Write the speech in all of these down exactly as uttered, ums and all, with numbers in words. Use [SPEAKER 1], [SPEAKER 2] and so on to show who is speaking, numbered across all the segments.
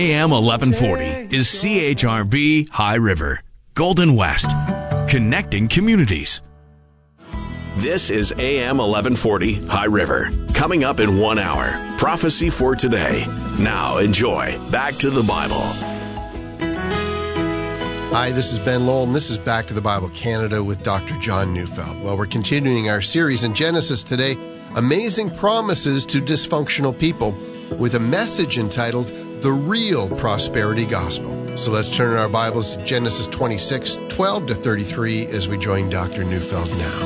[SPEAKER 1] A M eleven forty is C H R V High River, Golden West, connecting communities. This is A M eleven forty High River. Coming up in one hour, Prophecy for Today. Now enjoy Back to the Bible.
[SPEAKER 2] Hi, this is Ben Lowell, and this is Back to the Bible Canada with Doctor John Neufeld. Well, we're continuing our series in Genesis today, Amazing Promises to Dysfunctional People, with a message entitled The Real Prosperity Gospel. So let's turn our Bibles to Genesis twenty-six, twelve to thirty-three as we join Doctor Neufeld now.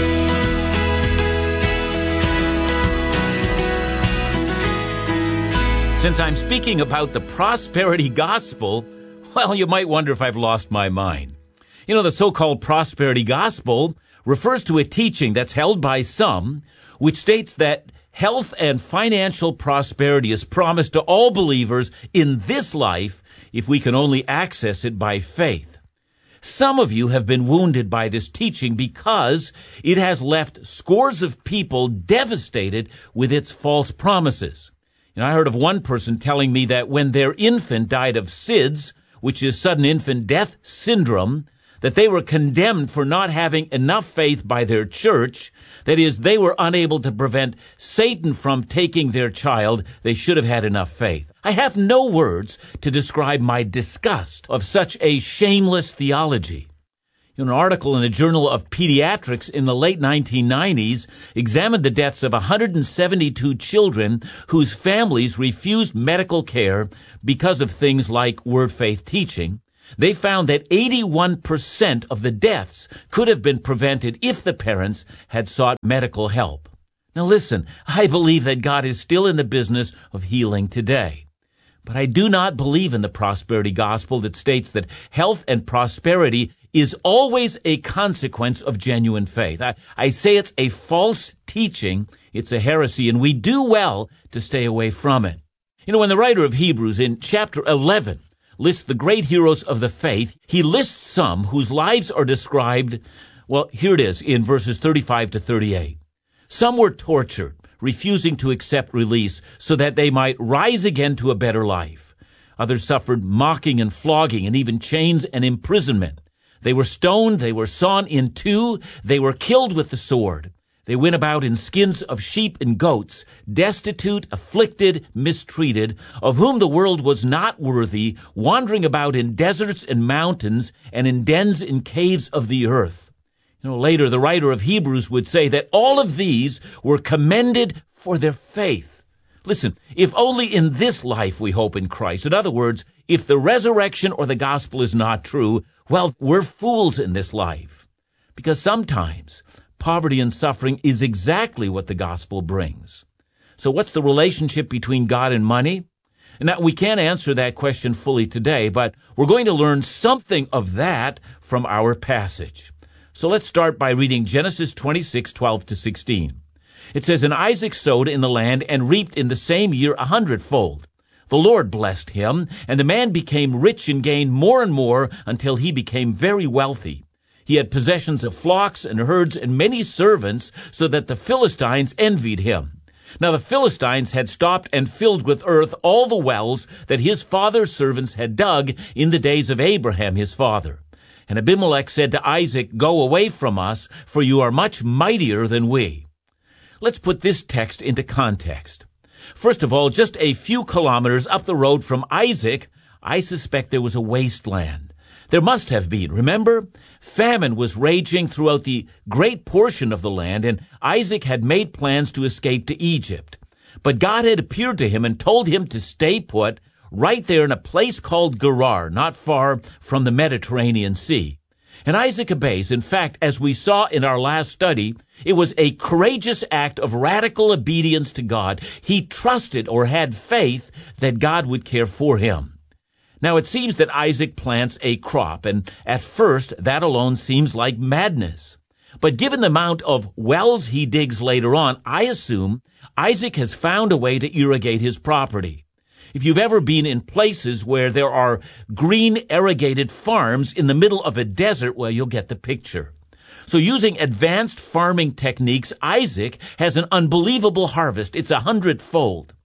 [SPEAKER 3] Since I'm speaking about the prosperity gospel, well, you might wonder if I've lost my mind. You know, the so-called prosperity gospel refers to a teaching that's held by some, which states that health and financial prosperity is promised to all believers in this life if we can only access it by faith. Some of you have been wounded by this teaching because it has left scores of people devastated with its false promises. And I heard of one person telling me that when their infant died of S I D S, which is sudden infant death syndrome, that they were condemned for not having enough faith by their church. That is, they were unable to prevent Satan from taking their child. They should have had enough faith. I have no words to describe my disgust of such a shameless theology. An article in the Journal of Pediatrics in the late nineteen nineties examined the deaths of one hundred seventy-two children whose families refused medical care because of things like word faith teaching. They found that eighty-one percent of the deaths could have been prevented if the parents had sought medical help. Now listen, I believe that God is still in the business of healing today. But I do not believe in the prosperity gospel that states that health and prosperity is always a consequence of genuine faith. I, I say it's a false teaching, it's a heresy, and we do well to stay away from it. You know, when the writer of Hebrews in chapter eleven lists the great heroes of the faith, he lists some whose lives are described, well, here it is in verses thirty-five to thirty-eight. Some were tortured, refusing to accept release so that they might rise again to a better life. Others suffered mocking and flogging and even chains and imprisonment. They were stoned, they were sawn in two, they were killed with the sword. They went about in skins of sheep and goats, destitute, afflicted, mistreated, of whom the world was not worthy, wandering about in deserts and mountains and in dens and caves of the earth. You know, later the writer of Hebrews would say that all of these were commended for their faith. Listen, if only in this life we hope in Christ. In other words, if the resurrection or the gospel is not true, well, we're fools in this life. Because sometimes poverty and suffering is exactly what the gospel brings. So what's the relationship between God and money? And now, we can't answer that question fully today, but we're going to learn something of that from our passage. So let's start by reading Genesis twenty-six, twelve to sixteen. It says, And Isaac sowed in the land and reaped in the same year a hundredfold. The Lord blessed him, and the man became rich and gained more and more until he became very wealthy. He had possessions of flocks and herds and many servants, so that the Philistines envied him. Now the Philistines had stopped and filled with earth all the wells that his father's servants had dug in the days of Abraham his father. And Abimelech said to Isaac, Go away from us, for you are much mightier than we. Let's put this text into context. First of all, just a few kilometers up the road from Isaac, I suspect there was a wasteland. There must have been. Remember, famine was raging throughout the great portion of the land, and Isaac had made plans to escape to Egypt. But God had appeared to him and told him to stay put right there in a place called Gerar, not far from the Mediterranean Sea. And Isaac obeys. In fact, as we saw in our last study, it was a courageous act of radical obedience to God. He trusted or had faith that God would care for him. Now, it seems that Isaac plants a crop, and at first, that alone seems like madness. But given the amount of wells he digs later on, I assume Isaac has found a way to irrigate his property. If you've ever been in places where there are green irrigated farms in the middle of a desert, well, you'll get the picture. So using advanced farming techniques, Isaac has an unbelievable harvest. It's a hundredfold.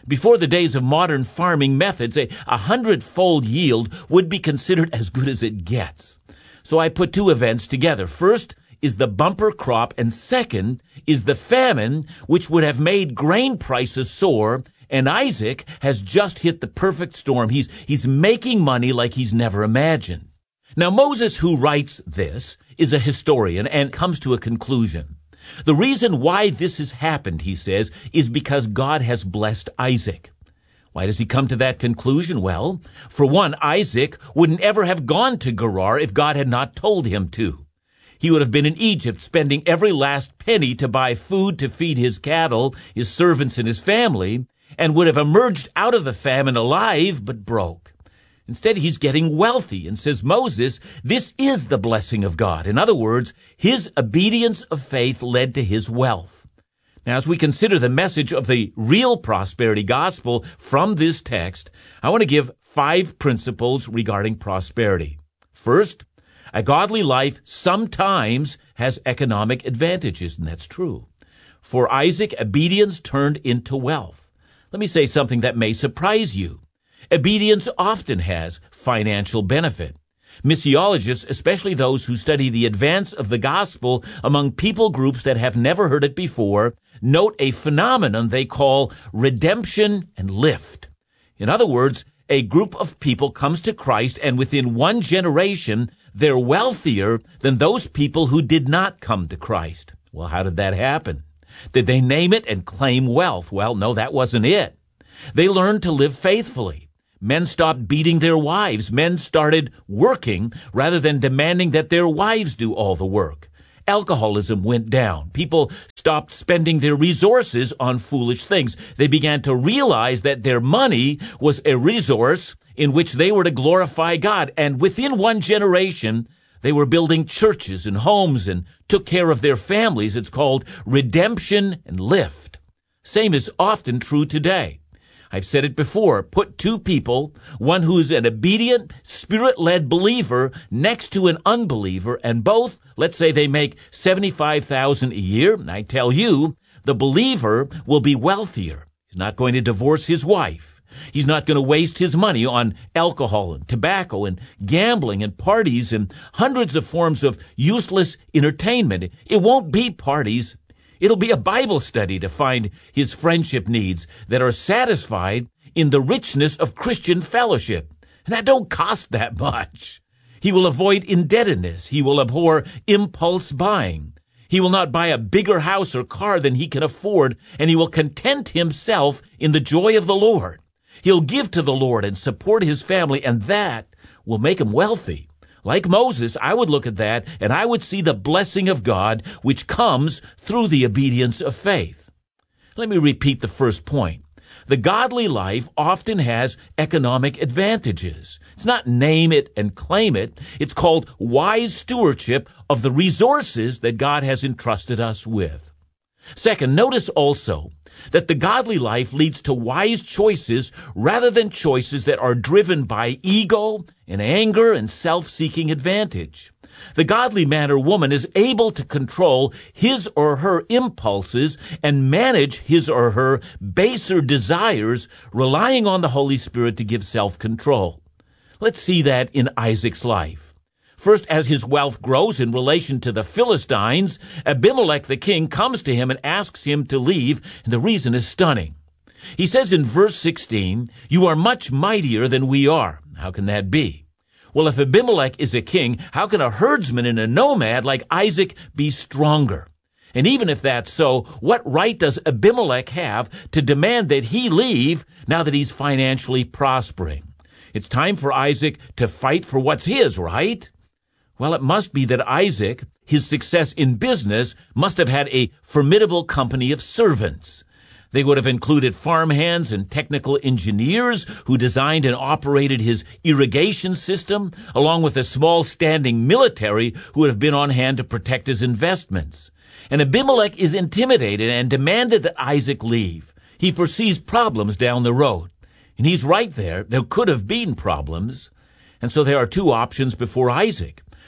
[SPEAKER 3] Before the days of modern farming methods, a, a hundredfold yield would be considered as good as it gets. So I put two events together. First is the bumper crop, and second is the famine, which would have made grain prices soar, and Isaac has just hit the perfect storm. He's, he's making money like he's never imagined. Now, Moses, who writes this, is a historian and comes to a conclusion. The reason why this has happened, he says, is because God has blessed Isaac. Why does he come to that conclusion? Well, for one, Isaac wouldn't ever have gone to Gerar if God had not told him to. He would have been in Egypt spending every last penny to buy food to feed his cattle, his servants, and his family, and would have emerged out of the famine alive but broke. Instead, he's getting wealthy, and says Moses, this is the blessing of God. In other words, his obedience of faith led to his wealth. Now, as we consider the message of the real prosperity gospel from this text, I want to give five principles regarding prosperity. First, a godly life sometimes has economic advantages, and that's true. For Isaac, obedience turned into wealth. Let me say something that may surprise you. Obedience often has financial benefit. Missiologists, especially those who study the advance of the gospel among people groups that have never heard it before, note a phenomenon they call redemption and lift. In other words, a group of people comes to Christ, and within one generation, they're wealthier than those people who did not come to Christ. Well, how did that happen? Did they name it and claim wealth? Well, no, that wasn't it. They learned to live faithfully. Men stopped beating their wives. Men started working rather than demanding that their wives do all the work. Alcoholism went down. People stopped spending their resources on foolish things. They began to realize that their money was a resource in which they were to glorify God. And within one generation, they were building churches and homes and took care of their families. It's called redemption and lift. Same is often true today. I've said it before. Put two people, one who's an obedient, Spirit-led believer next to an unbeliever, and both, let's say they make seventy-five thousand dollars a year. And I tell you, the believer will be wealthier. He's not going to divorce his wife. He's not going to waste his money on alcohol and tobacco and gambling and parties and hundreds of forms of useless entertainment. It won't be parties. It'll be a Bible study to find his friendship needs that are satisfied in the richness of Christian fellowship. And that don't cost that much. He will avoid indebtedness. He will abhor impulse buying. He will not buy a bigger house or car than he can afford, and he will content himself in the joy of the Lord. He'll give to the Lord and support his family, and that will make him wealthy. Like Moses, I would look at that and I would see the blessing of God which comes through the obedience of faith. Let me repeat the first point. The godly life often has economic advantages. It's not name it and claim it. It's called wise stewardship of the resources that God has entrusted us with. Second, notice also that the godly life leads to wise choices rather than choices that are driven by ego and anger and self-seeking advantage. The godly man or woman is able to control his or her impulses and manage his or her baser desires, relying on the Holy Spirit to give self-control. Let's see that in Isaac's life. First, as his wealth grows in relation to the Philistines, Abimelech the king comes to him and asks him to leave, and the reason is stunning. He says in verse sixteen, "You are much mightier than we are." How can that be? Well, if Abimelech is a king, how can a herdsman and a nomad like Isaac be stronger? And even if that's so, what right does Abimelech have to demand that he leave now that he's financially prospering? It's time for Isaac to fight for what's his, right? Well, it must be that Isaac, his success in business, must have had a formidable company of servants. They would have included farmhands and technical engineers who designed and operated his irrigation system, along with a small standing military who would have been on hand to protect his investments. And Abimelech is intimidated and demanded that Isaac leave. He foresees problems down the road. And he's right there. There could have been problems. And so there are two options before Isaac.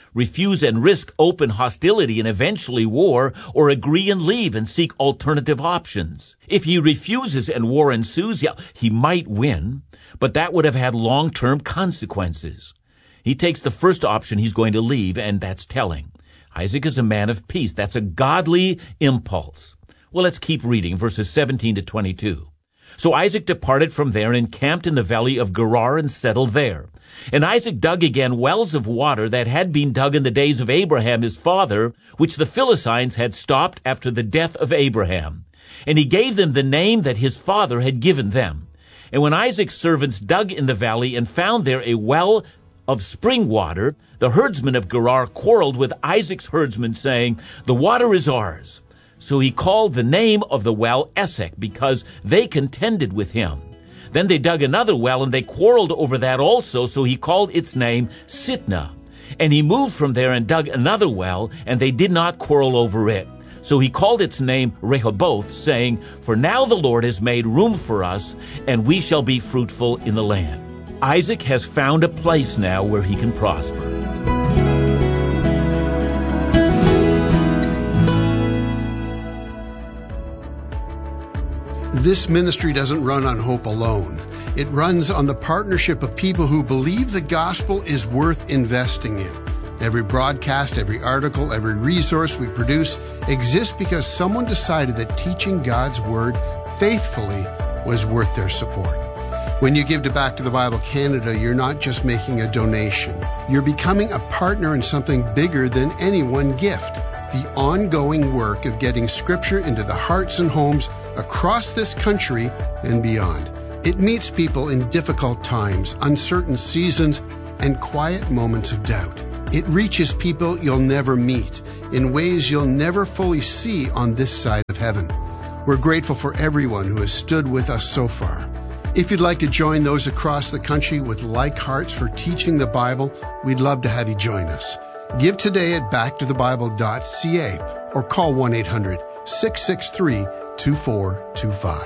[SPEAKER 3] refuse and risk open hostility and eventually war, or agree and leave and seek alternative options. If he refuses and war ensues, yeah, he might win, but that would have had long-term consequences. He takes the first option, he's going to leave, and that's telling. Isaac is a man of peace. That's a godly impulse. Well, let's keep reading, verses seventeen to twenty-two. So Isaac departed from there and camped in the valley of Gerar and settled there. And Isaac dug again wells of water that had been dug in the days of Abraham his father, which the Philistines had stopped after the death of Abraham. And he gave them the name that his father had given them. And when Isaac's servants dug in the valley and found there a well of spring water, the herdsmen of Gerar quarreled with Isaac's herdsmen, saying, "The water is ours." So he called the name of the well Esek, because they contended with him. Then they dug another well, and they quarreled over that also, so he called its name Sitnah. And he moved from there and dug another well, and they did not quarrel over it. So he called its name Rehoboth, saying, "For now the Lord has made room for us, and we shall be fruitful in the land." Isaac has found a place now where he can prosper.
[SPEAKER 4] This ministry doesn't run on hope alone. It runs on the partnership of people who believe the gospel is worth investing in. Every broadcast, every article, every resource we produce exists because someone decided that teaching God's Word faithfully was worth their support. When you give to Back to the Bible Canada, you're not just making a donation. You're becoming a partner in something bigger than any one gift. The ongoing work of getting Scripture into the hearts and homes across this country and beyond. It meets people in difficult times, uncertain seasons, and quiet moments of doubt. It reaches people you'll never meet in ways you'll never fully see on this side of heaven. We're grateful for everyone who has stood with us so far. If you'd like to join those across the country with like hearts for teaching the Bible, we'd love to have you join us. Give today at back to the bible dot c a or call one eight hundred, six six three, two four two five.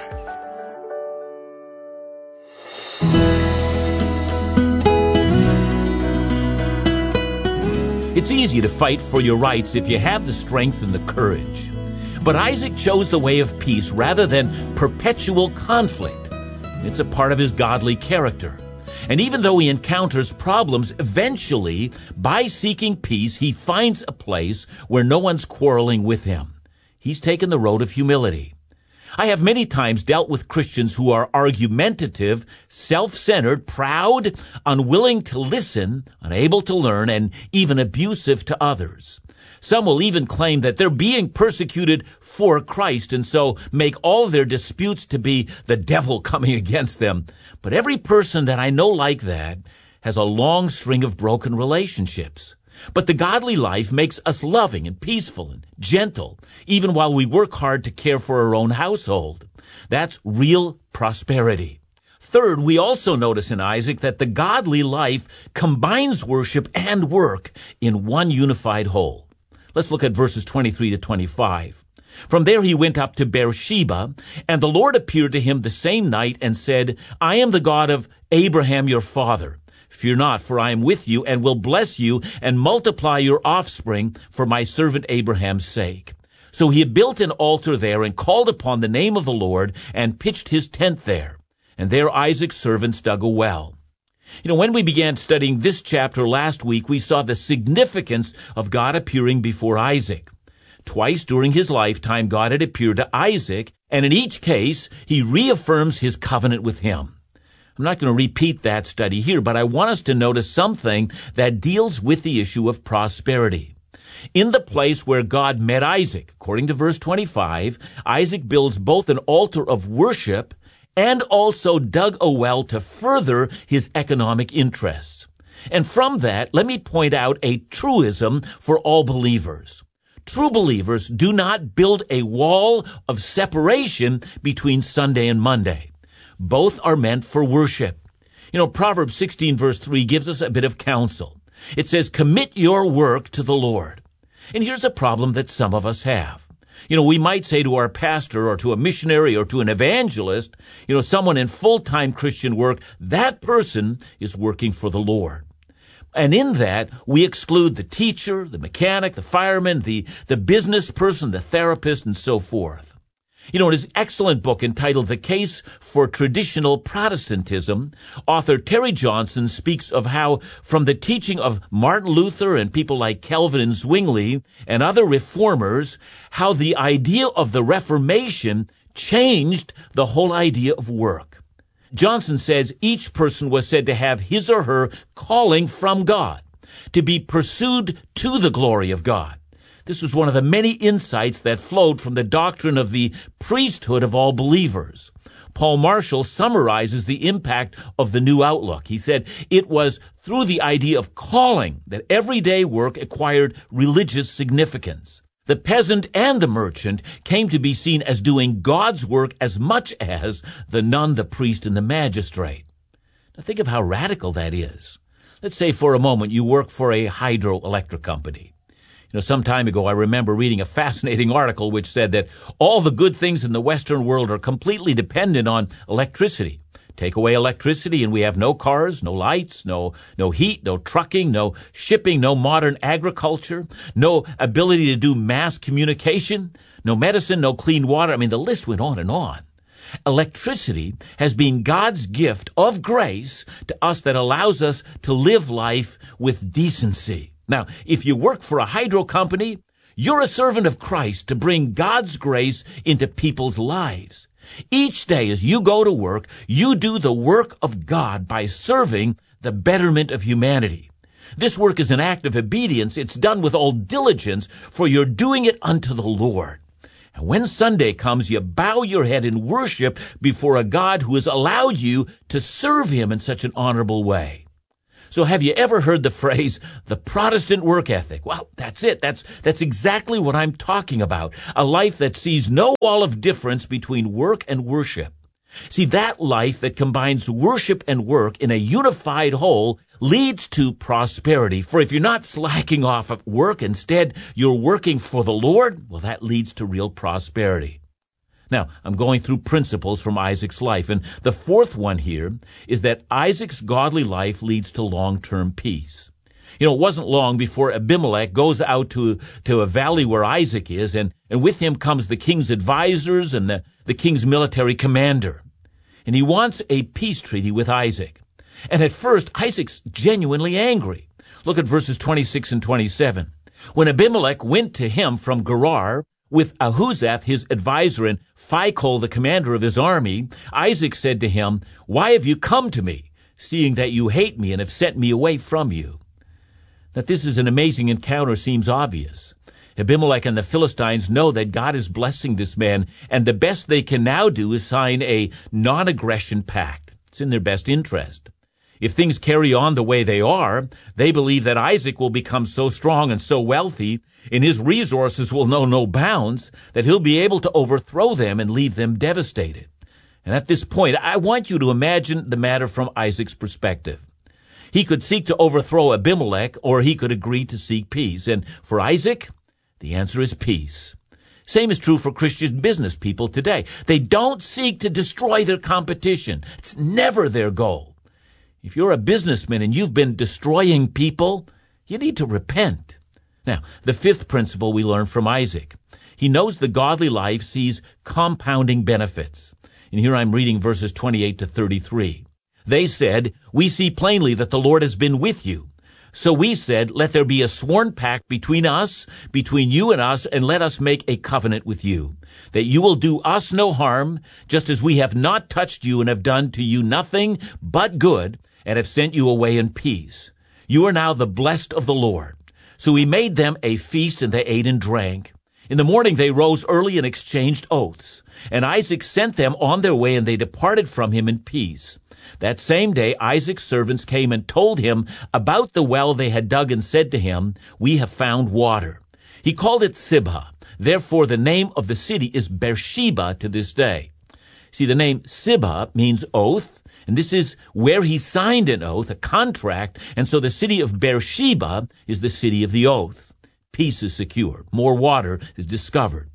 [SPEAKER 3] It's easy to fight for your rights if you have the strength and the courage. But Isaac chose the way of peace rather than perpetual conflict. It's a part of his godly character. And even though he encounters problems, eventually, by seeking peace, he finds a place where no one's quarreling with him. He's taken the road of humility. I have many times dealt with Christians who are argumentative, self-centered, proud, unwilling to listen, unable to learn, and even abusive to others. Some will even claim that they're being persecuted for Christ and so make all their disputes to be the devil coming against them. But every person that I know like that has a long string of broken relationships. But the godly life makes us loving and peaceful and gentle, even while we work hard to care for our own household. That's real prosperity. Third, we also notice in Isaac that the godly life combines worship and work in one unified whole. Let's look at verses twenty-three to twenty-five. From there he went up to Beersheba, and the Lord appeared to him the same night and said, "I am the God of Abraham your father. Fear not, for I am with you, and will bless you, and multiply your offspring for my servant Abraham's sake." So he built an altar there, and called upon the name of the Lord, and pitched his tent there. And there Isaac's servants dug a well. You know, when we began studying this chapter last week, we saw the significance of God appearing before Isaac. Twice during his lifetime, God had appeared to Isaac, and in each case, he reaffirms his covenant with him. I'm not going to repeat that study here, but I want us to notice something that deals with the issue of prosperity. In the place where God met Isaac, according to verse twenty-five, Isaac builds both an altar of worship and also dug a well to further his economic interests. And from that, let me point out a truism for all believers. True believers do not build a wall of separation between Sunday and Monday. Both are meant for worship. You know, Proverbs sixteen verse three gives us a bit of counsel. It says, "Commit your work to the Lord." And here's a problem that some of us have. You know, we might say to our pastor or to a missionary or to an evangelist, you know, someone in full-time Christian work, that person is working for the Lord. And in that, we exclude the teacher, the mechanic, the fireman, the, the business person, the therapist, and so forth. You know, in his excellent book entitled The Case for Traditional Protestantism, author Terry Johnson speaks of how, from the teaching of Martin Luther and people like Calvin and Zwingli and other reformers, how the idea of the Reformation changed the whole idea of work. Johnson says each person was said to have his or her calling from God, to be pursued to the glory of God. This was one of the many insights that flowed from the doctrine of the priesthood of all believers. Paul Marshall summarizes the impact of the new outlook. He said it was through the idea of calling that everyday work acquired religious significance. The peasant and the merchant came to be seen as doing God's work as much as the nun, the priest, and the magistrate. Now think of how radical that is. Let's say for a moment you work for a hydroelectric company. You know, some time ago, I remember reading a fascinating article which said that all the good things in the Western world are completely dependent on electricity. Take away electricity and we have no cars, no lights, no, no heat, no trucking, no shipping, no modern agriculture, no ability to do mass communication, no medicine, no clean water. I mean, the list went on and on. Electricity has been God's gift of grace to us that allows us to live life with decency. Now, if you work for a hydro company, you're a servant of Christ to bring God's grace into people's lives. Each day as you go to work, you do the work of God by serving the betterment of humanity. This work is an act of obedience. It's done with all diligence, for you're doing it unto the Lord. And when Sunday comes, you bow your head in worship before a God who has allowed you to serve him in such an honorable way. So have you ever heard the phrase, the Protestant work ethic? Well, that's it. That's, that's exactly what I'm talking about. A life that sees no wall of difference between work and worship. See, that life that combines worship and work in a unified whole leads to prosperity. For if you're not slacking off at work, instead you're working for the Lord, well, that leads to real prosperity. Now, I'm going through principles from Isaac's life, and the fourth one here is that Isaac's godly life leads to long-term peace. You know, it wasn't long before Abimelech goes out to, to a valley where Isaac is, and, and with him comes the king's advisors and the, the king's military commander. And he wants a peace treaty with Isaac. And at first, Isaac's genuinely angry. Look at verses twenty-six and twenty-seven. When Abimelech went to him from Gerar, with Ahuzath, his advisor, and Phicol, the commander of his army, Isaac said to him, "Why have you come to me, seeing that you hate me and have sent me away from you?" That this is an amazing encounter seems obvious. Abimelech and the Philistines know that God is blessing this man, and the best they can now do is sign a non-aggression pact. It's in their best interest. If things carry on the way they are, they believe that Isaac will become so strong and so wealthy, and his resources will know no bounds, that he'll be able to overthrow them and leave them devastated. And at this point, I want you to imagine the matter from Isaac's perspective. He could seek to overthrow Abimelech, or he could agree to seek peace. And for Isaac, the answer is peace. Same is true for Christian business people today. They don't seek to destroy their competition. It's never their goal. If you're a businessman and you've been destroying people, you need to repent. Now, the fifth principle we learn from Isaac. He knows the godly life sees compounding benefits. And here I'm reading verses twenty-eight to thirty-three. They said, "We see plainly that the Lord has been with you. So we said, let there be a sworn pact between us, between you and us, and let us make a covenant with you, that you will do us no harm, just as we have not touched you and have done to you nothing but good, and have sent you away in peace. You are now the blessed of the Lord." So he made them a feast, and they ate and drank. In the morning they rose early and exchanged oaths. And Isaac sent them on their way, and they departed from him in peace. That same day Isaac's servants came and told him about the well they had dug, and said to him, "We have found water." He called it Sibhah. Therefore the name of the city is Beersheba to this day. See, the name Sibhah means oath, and this is where he signed an oath, a contract, and so the city of Beersheba is the city of the oath. Peace is secured. More water is discovered.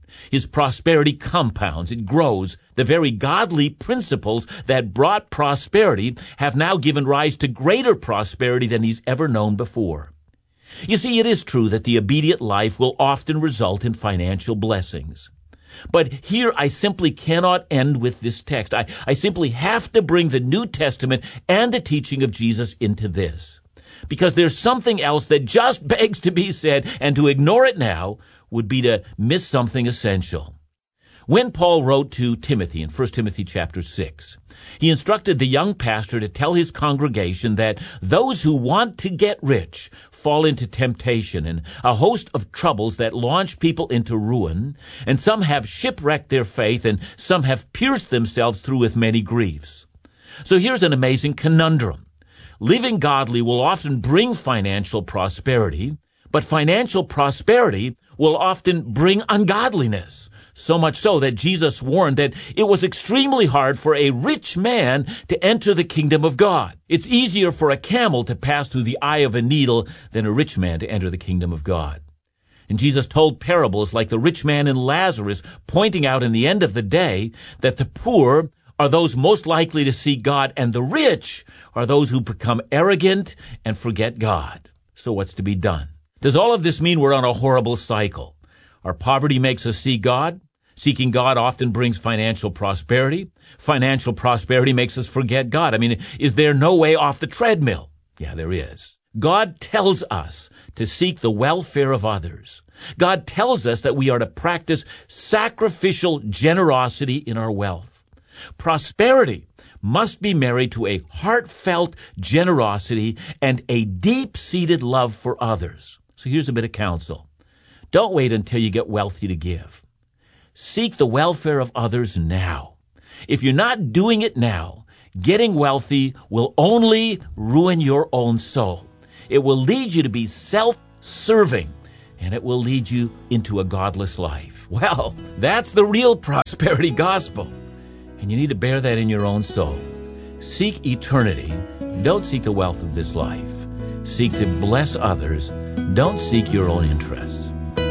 [SPEAKER 3] His prosperity compounds, it grows. The very godly principles that brought prosperity have now given rise to greater prosperity than he's ever known before. You see, it is true that the obedient life will often result in financial blessings. But here I simply cannot end with this text. I, I simply have to bring the New Testament and the teaching of Jesus into this. Because there's something else that just begs to be said, and to ignore it now would be to miss something essential. When Paul wrote to Timothy in First Timothy chapter six, he instructed the young pastor to tell his congregation that those who want to get rich fall into temptation and a host of troubles that launch people into ruin, and some have shipwrecked their faith, and some have pierced themselves through with many griefs. So here's an amazing conundrum. Living godly will often bring financial prosperity, but financial prosperity will often bring ungodliness. So much so that Jesus warned that it was extremely hard for a rich man to enter the kingdom of God. It's easier for a camel to pass through the eye of a needle than a rich man to enter the kingdom of God. And Jesus told parables like the rich man and Lazarus, pointing out in the end of the day that the poor are those most likely to see God, and the rich are those who become arrogant and forget God. So what's to be done? Does all of this mean we're on a horrible cycle? Our poverty makes us see God. Seeking God often brings financial prosperity. Financial prosperity makes us forget God. I mean, is there no way off the treadmill? Yeah, there is. God tells us to seek the welfare of others. God tells us that we are to practice sacrificial generosity in our wealth. Prosperity must be married to a heartfelt generosity and a deep-seated love for others. So here's a bit of counsel. Don't wait until you get wealthy to give. Seek the welfare of others now. If you're not doing it now, getting wealthy will only ruin your own soul. It will lead you to be self-serving, and it will lead you into a godless life. Well, that's the real prosperity gospel, and you need to bear that in your own soul. Seek eternity. Don't seek the wealth of this life. Seek to bless others. Don't seek your own interests.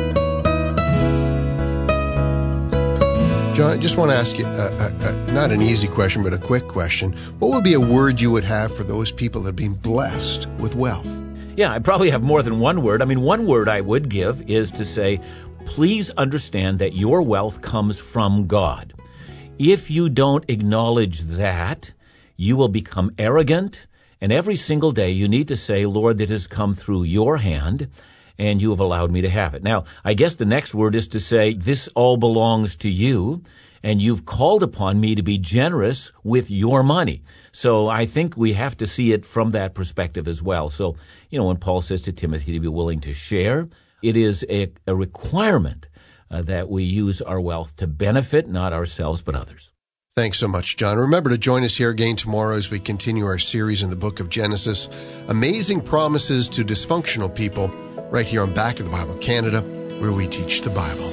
[SPEAKER 2] John, I just want to ask you, uh, uh, uh, not an easy question, but a quick question. What would be a word you would have for those people that have been blessed with wealth?
[SPEAKER 3] Yeah, I probably have more than one word. I mean, one word I would give is to say, please understand that your wealth comes from God. If you don't acknowledge that, you will become arrogant, and every single day you need to say, Lord, that has come through your hand, and you have allowed me to have it. Now, I guess the next word is to say, this all belongs to you, and you've called upon me to be generous with your money. So I think we have to see it from that perspective as well. So, you know, when Paul says to Timothy to be willing to share, it is a, a requirement uh, that we use our wealth to benefit not ourselves but others.
[SPEAKER 2] Thanks so much, John. Remember to join us here again tomorrow as we continue our series in the book of Genesis, Amazing Promises to Dysfunctional People, right here on Back to the Bible Canada, where we teach the Bible.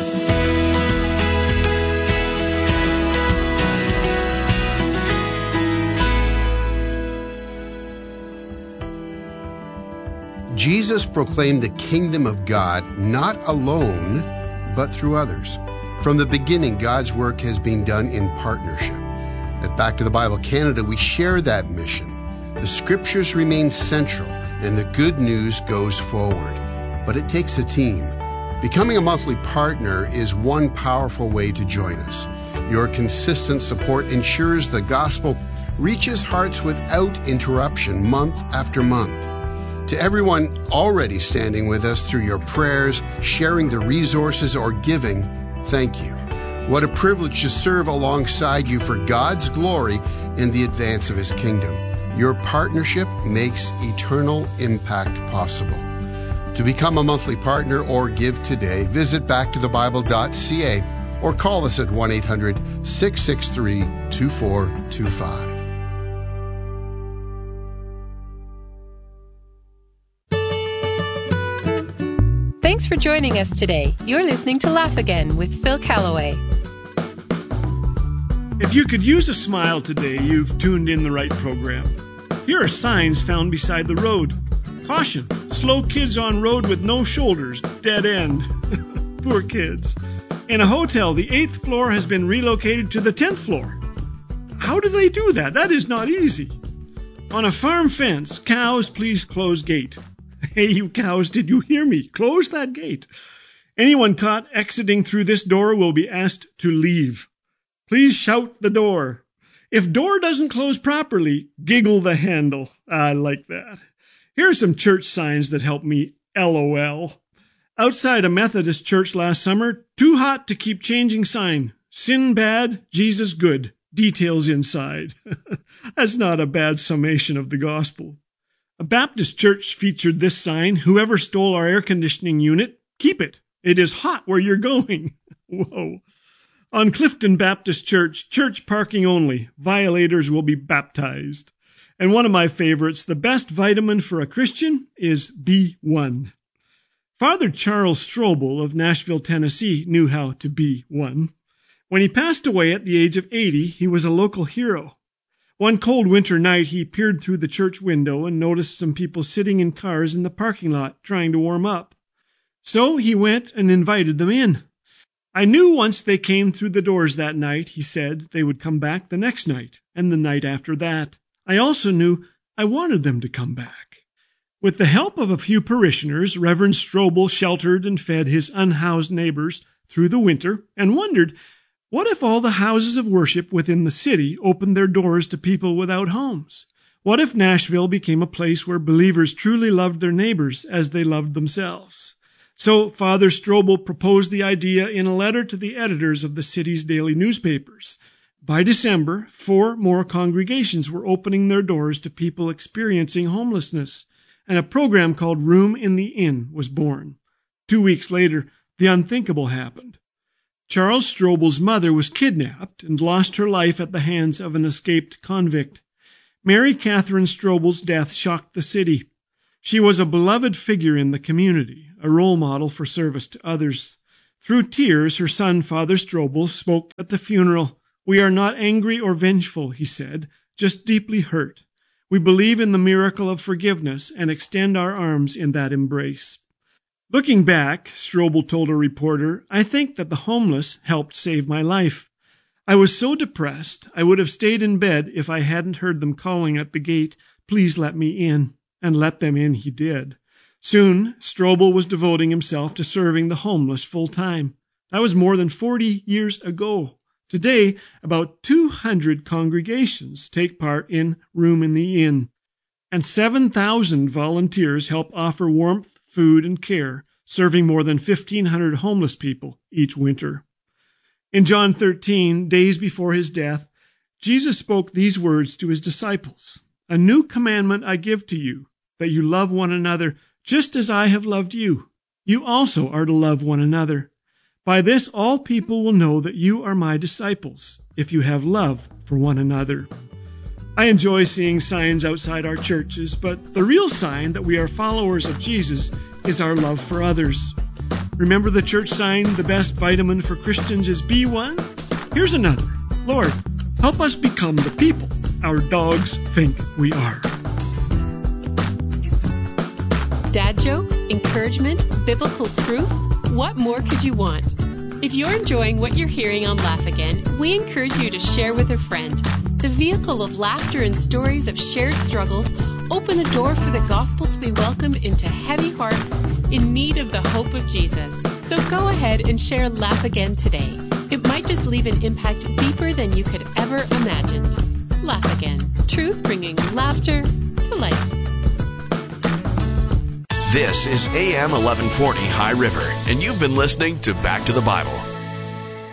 [SPEAKER 4] Jesus proclaimed the kingdom of God not alone, but through others. From the beginning, God's work has been done in partnership. At Back to the Bible Canada, we share that mission. The scriptures remain central, and the good news goes forward. But it takes a team. Becoming a monthly partner is one powerful way to join us. Your consistent support ensures the gospel reaches hearts without interruption month after month. To everyone already standing with us through your prayers, sharing the resources, or giving, thank you. What a privilege to serve alongside you for God's glory in the advance of His kingdom. Your partnership makes eternal impact possible. To become a monthly partner or give today, visit back to the bible dot c a or call us at one eight hundred, six six three, two four two five.
[SPEAKER 5] Thanks for joining us today. You're listening to Laugh Again with Phil Callaway.
[SPEAKER 6] If you could use a smile today, you've tuned in the right program. Here are signs found beside the road. Caution, slow kids on road with no shoulders, dead end. Poor kids. In a hotel, the eighth floor has been relocated to the tenth floor. How do they do that? That is not easy. On a farm fence, cows, please close gate. Hey, you cows, did you hear me? Close that gate. Anyone caught exiting through this door will be asked to leave. Please shout the door. If door doesn't close properly, giggle the handle. I like that. Here are some church signs that help me LOL. Outside a Methodist church last summer, too hot to keep changing sign. Sin bad, Jesus good. Details inside. That's not a bad summation of the gospel. A Baptist church featured this sign: whoever stole our air conditioning unit, keep it. It is hot where you're going. Whoa. On Clifton Baptist Church, church parking only. Violators will be baptized. And one of my favorites, the best vitamin for a Christian is B one. Father Charles Strobel of Nashville, Tennessee, knew how to be one. When he passed away at the age of eighty, he was a local hero. One cold winter night, he peered through the church window and noticed some people sitting in cars in the parking lot trying to warm up. So he went and invited them in. I knew once they came through the doors that night, he said, they would come back the next night and the night after that. I also knew I wanted them to come back. With the help of a few parishioners, Reverend Strobel sheltered and fed his unhoused neighbors through the winter and wondered, what if all the houses of worship within the city opened their doors to people without homes? What if Nashville became a place where believers truly loved their neighbors as they loved themselves? So Father Strobel proposed the idea in a letter to the editors of the city's daily newspapers. By December, four more congregations were opening their doors to people experiencing homelessness, and a program called Room in the Inn was born. Two weeks later, the unthinkable happened. Charles Strobel's mother was kidnapped and lost her life at the hands of an escaped convict. Mary Catherine Strobel's death shocked the city. She was a beloved figure in the community, a role model for service to others. Through tears, her son, Father Strobel, spoke at the funeral. We are not angry or vengeful, he said, just deeply hurt. We believe in the miracle of forgiveness and extend our arms in that embrace. Looking back, Strobel told a reporter, I think that the homeless helped save my life. I was so depressed, I would have stayed in bed if I hadn't heard them calling at the gate, please let me in. And let them in he did. Soon, Strobel was devoting himself to serving the homeless full time. That was more than forty years ago. Today, about two hundred congregations take part in Room in the Inn, and seven thousand volunteers help offer warmth, food, and care, serving more than fifteen hundred homeless people each winter. In John thirteen, days before his death, Jesus spoke these words to his disciples. A new commandment I give to you, that you love one another just as I have loved you. You also are to love one another. By this all people will know that you are my disciples, if you have love for one another. I enjoy seeing signs outside our churches, but the real sign that we are followers of Jesus is our love for others. Remember the church sign, the best vitamin for Christians is B one? Here's another. Lord, help us become the people our dogs think we are.
[SPEAKER 5] Dad jokes, encouragement, biblical truth. What more could you want? If you're enjoying what you're hearing on Laugh Again, we encourage you to share with a friend. The vehicle of laughter and stories of shared struggles open the door for the gospel to be welcomed into heavy hearts in need of the hope of Jesus. So go ahead and share Laugh Again today. It might just leave an impact deeper than you could ever imagine. Laugh Again. Truth bringing laughter to life.
[SPEAKER 1] This is A M eleven forty High River, and you've been listening to Back to the Bible.